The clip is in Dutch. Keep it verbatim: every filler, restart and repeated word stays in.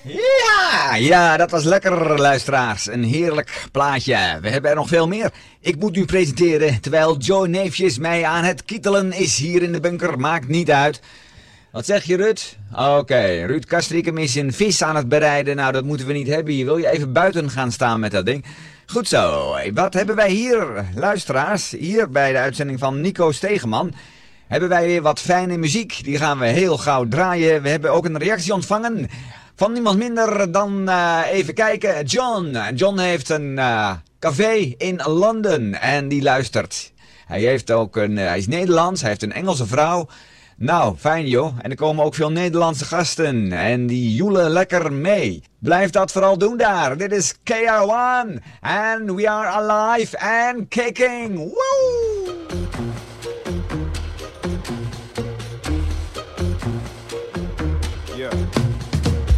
Ja, ja, dat was lekker, luisteraars. Een heerlijk plaatje. We hebben er nog veel meer. Ik moet u presenteren, terwijl Joe Neefjes mij aan het kietelen is hier in de bunker. Maakt niet uit. Wat zeg je, Ruud? Oké, okay. Ruud Kastricum is een vis aan het bereiden. Nou, dat moeten we niet hebben. Je wil je even buiten gaan staan met dat ding. Goed zo. Wat hebben wij hier, luisteraars? Hier bij de uitzending van Nico Stegeman hebben wij weer wat fijne muziek. Die gaan we heel gauw draaien. We hebben ook een reactie ontvangen van niemand minder dan, uh, even kijken, John. John heeft een uh, café in Londen en die luistert. Hij heeft ook een, uh, hij is Nederlands, hij heeft een Engelse vrouw. Nou, fijn joh. En er komen ook veel Nederlandse gasten. En die joelen lekker mee. Blijf dat vooral doen daar. Dit is K R one. And we are alive and kicking. Woo!